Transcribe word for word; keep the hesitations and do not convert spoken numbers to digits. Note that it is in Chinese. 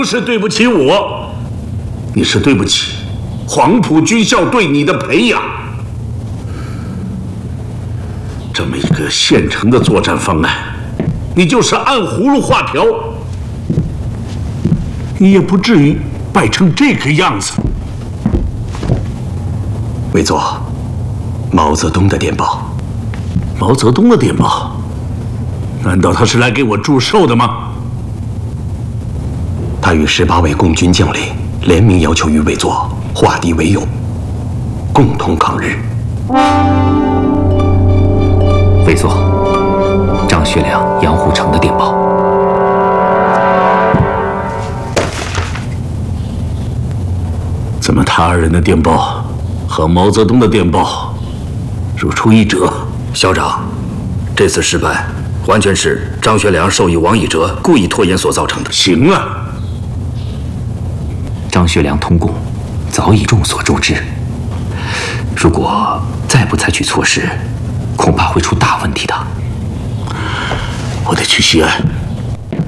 是对不起我，你是对不起黄埔军校对你的培养。这么一个现成的作战方案，你就是按葫芦画瓢，你也不至于败成这个样子。 委座，毛泽东的电报。 毛泽东的电报？难道他是来给我祝寿的吗？ 他与十八位共军将领联名要求于委座化敌为友，共同抗日。 委座，张学良、杨虎城的电报。 怎么他二人的电报和毛泽东的电报如出一辙？ 校长，这次失败完全是张学良授意王以哲故意拖延所造成的。 行啊！ 张学良通共早已众所周知，如果再不采取措施，恐怕会出大问题的。 我得去西安。